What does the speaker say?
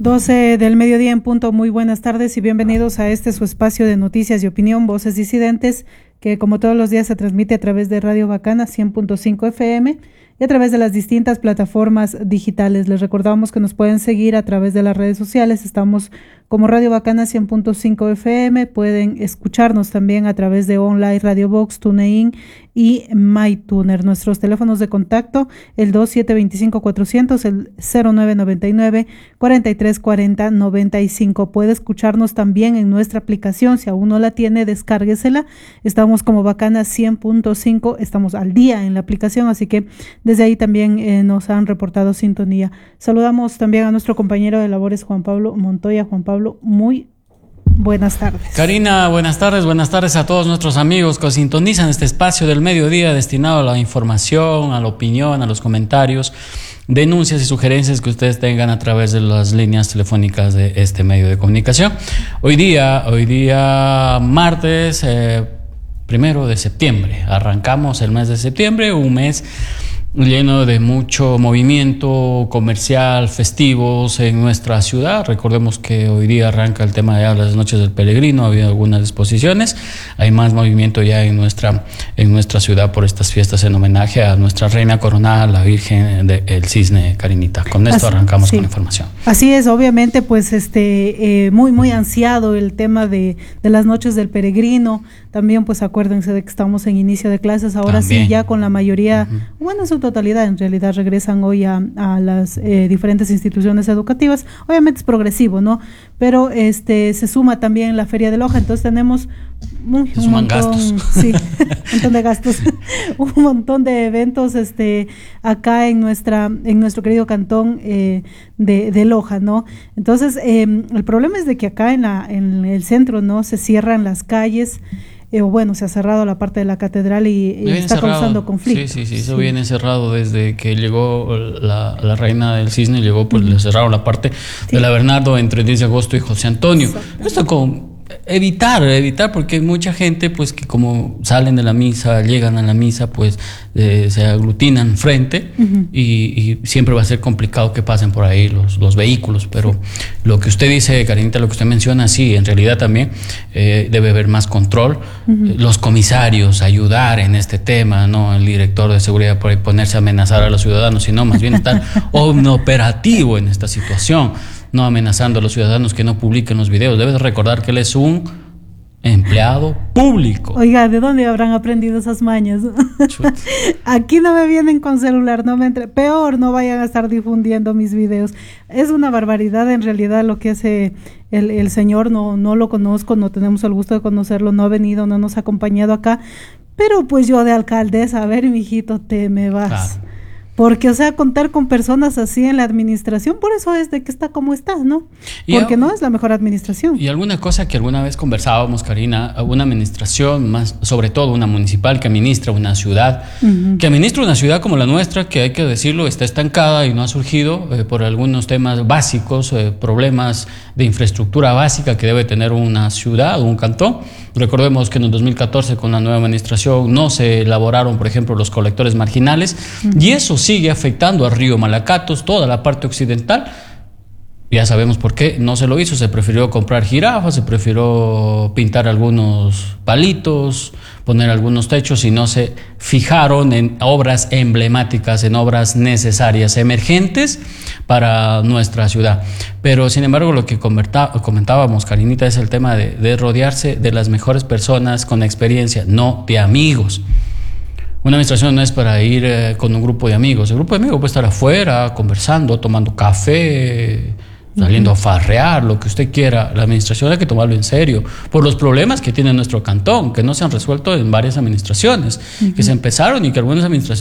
12 del mediodía en punto. Muy buenas tardes y bienvenidos a este su espacio de noticias y opinión, Voces Disidentes, que como todos los días se transmite a través de Radio Bacana 100.5 FM y a través de las distintas plataformas digitales. Les recordamos que nos pueden seguir a través de las redes sociales. Estamos como Radio Bacana 100.5 FM. Pueden escucharnos también a través de Online Radio Box, TuneIn y MyTuner. Nuestros teléfonos de contacto, el 2725-400, el 0999-4340-95. Puede escucharnos también en nuestra aplicación. Si aún no la tiene, descárguesela. Estamos como Bacana 100.5. Estamos al día en la aplicación, así que desde ahí también nos han reportado sintonía. Saludamos también a nuestro compañero de labores, Juan Pablo Montoya. Juan Pablo, muy buenas tardes. Karina, buenas tardes a todos nuestros amigos que sintonizan este espacio del mediodía destinado a la información, a la opinión, a los comentarios, denuncias y sugerencias que ustedes tengan a través de las líneas telefónicas de este medio de comunicación. Hoy día martes 1 de septiembre, arrancamos el mes de septiembre, un mes lleno de mucho movimiento comercial, festivos en nuestra ciudad. Recordemos que hoy día arranca el tema de las noches del peregrino, ha habido algunas exposiciones, hay más movimiento ya en nuestra ciudad por estas fiestas en homenaje a nuestra reina coronada, la Virgen del Cisne, Karinita. Con esto arrancamos con la información. Así es, obviamente pues muy ansiado el tema de las noches del peregrino. También pues acuérdense de que estamos en inicio de clases, ahora también. Sí, ya con la mayoría, bueno, en su totalidad en realidad regresan hoy a las diferentes instituciones educativas. Obviamente es progresivo, ¿no? Pero se suma también la Feria de Loja, entonces tenemos un montón, gastos. Sí, un montón de gastos, un montón de eventos acá en nuestro querido cantón de Loja, ¿no? Entonces el problema es de que acá en el centro, ¿no?, se cierran las calles. Se ha cerrado la parte de la catedral y está causando conflicto. Sí, eso viene cerrado desde que llegó la reina del Cisne, pues le cerraron la parte de la Bernardo entre 10 de agosto y José Antonio. Esto con evitar, porque hay mucha gente pues que como salen de la misa, llegan a la misa, pues se aglutinan frente y siempre va a ser complicado que pasen por ahí los vehículos, pero lo que usted dice, Karinita, lo que usted menciona, sí, en realidad también debe haber más control, los comisarios ayudar en este tema, no el director de seguridad por ahí ponerse a amenazar a los ciudadanos, sino más bien estar operativo en esta situación, no amenazando a los ciudadanos que no publiquen los videos. Debes recordar que él es un empleado público. Oiga, ¿de dónde habrán aprendido esas mañas? Aquí no me vienen con celular, peor, no vayan a estar difundiendo mis videos. Es una barbaridad en realidad lo que hace el señor. No lo conozco, no tenemos el gusto de conocerlo, no ha venido, no nos ha acompañado acá, pero pues yo de alcaldesa, a ver, mijito, te me vas. Claro. Porque, contar con personas así en la administración, por eso es de que está como está, ¿no? Porque no es la mejor administración. Y alguna cosa que alguna vez conversábamos, Karina, una administración, más sobre todo una municipal que administra una ciudad, como la nuestra, que hay que decirlo, está estancada y no ha surgido por algunos temas básicos, problemas de infraestructura básica que debe tener una ciudad o un cantón. Recordemos que en el 2014 con la nueva administración no se elaboraron, por ejemplo, los colectores marginales, y eso sigue afectando a Río Malacatos, toda la parte occidental. Ya sabemos por qué no se lo hizo, se prefirió comprar jirafas, se prefirió pintar algunos palitos, poner algunos techos y no se fijaron en obras emblemáticas, en obras necesarias, emergentes para nuestra ciudad. Pero sin embargo lo que comentábamos, Karinita, es el tema de rodearse de las mejores personas con experiencia, no de amigos. Una administración no es para ir con un grupo de amigos. El grupo de amigos puede estar afuera, conversando, tomando café, saliendo a farrear, lo que usted quiera. La administración hay que tomarlo en serio por los problemas que tiene nuestro cantón, que no se han resuelto en varias administraciones, que se empezaron y que algunas administraciones